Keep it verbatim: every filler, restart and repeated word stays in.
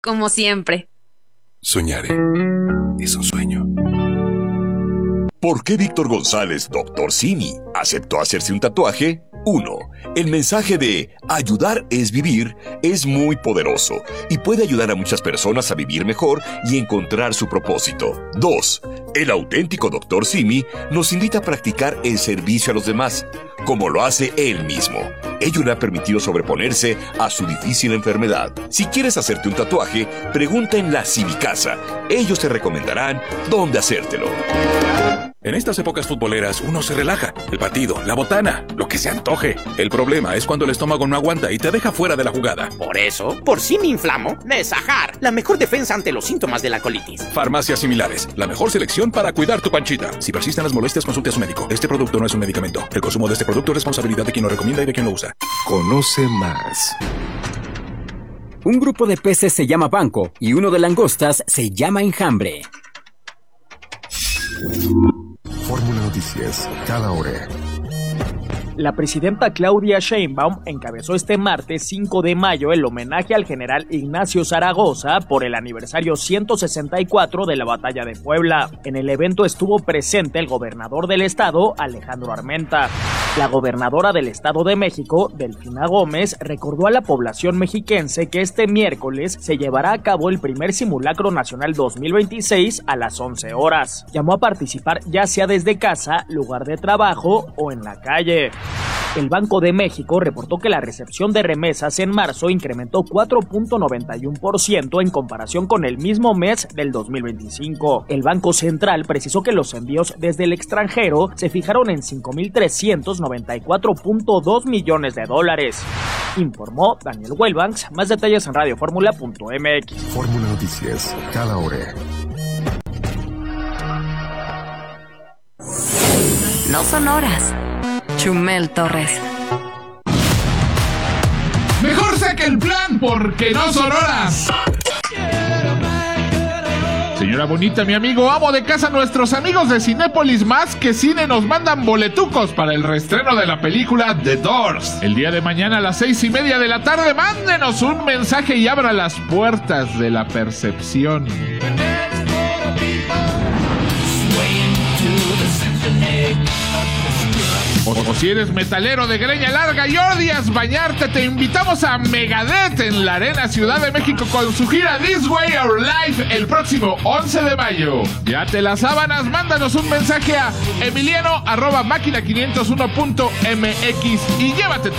como siempre. Soñaré. Es un sueño. ¿Por qué Víctor González, doctor Simi, aceptó hacerse un tatuaje? uno. El mensaje de ayudar es vivir es muy poderoso y puede ayudar a muchas personas a vivir mejor y encontrar su propósito. dos. El auténtico doctor Simi nos invita a practicar el servicio a los demás, como lo hace él mismo. Ello le ha permitido sobreponerse a su difícil enfermedad. Si quieres hacerte un tatuaje, pregunta en la Simicasa. Ellos te recomendarán dónde hacértelo. En estas épocas futboleras uno se relaja. El partido, la botana, lo que se antoje. El problema es cuando el estómago no aguanta y te deja fuera de la jugada. Por eso, por si me inflamo, Nesajar, la mejor defensa ante los síntomas de la colitis. Farmacias Similares, la mejor selección para cuidar tu panchita. Si persisten las molestias, consulte a su médico. Este producto no es un medicamento. El consumo de este producto es responsabilidad de quien lo recomienda y de quien lo usa. Conoce más. Un grupo de peces se llama banco y uno de langostas se llama enjambre. Fórmula Noticias, cada hora. La presidenta Claudia Sheinbaum encabezó este martes cinco de mayo el homenaje al general Ignacio Zaragoza por el aniversario ciento sesenta y cuatro de la Batalla de Puebla. En el evento estuvo presente el gobernador del estado, Alejandro Armenta. La gobernadora del Estado de México, Delfina Gómez, recordó a la población mexiquense que este miércoles se llevará a cabo el primer simulacro nacional dos mil veintiséis a las once horas. Llamó a participar ya sea desde casa, lugar de trabajo o en la calle. El Banco de México reportó que la recepción de remesas en marzo incrementó cuatro punto noventa y uno por ciento en comparación con el mismo mes del dos mil veinticinco. El Banco Central precisó que los envíos desde el extranjero se fijaron en cinco mil trescientos noventa y cuatro punto dos millones de dólares. Informó Daniel Wellbanks. Más detalles en radioformula punto m x. Fórmula Noticias, cada hora. No son horas. Chumel Torres. Mejor saque el plan porque no son horas. Señora bonita, mi amigo, amo de casa, nuestros amigos de Cinépolis Más que Cine nos mandan boletucos para el reestreno de la película The Doors. El día de mañana a las seis y media de la tarde, mándenos un mensaje y abra las puertas de la percepción. O, o si eres metalero de greña larga y odias bañarte, te invitamos a Megadeth en la Arena Ciudad de México con su gira This Way or Life el próximo once de mayo. Ya te las sábanas, mándanos un mensaje a emiliano arroba máquina quinientos uno punto m x y llévate tu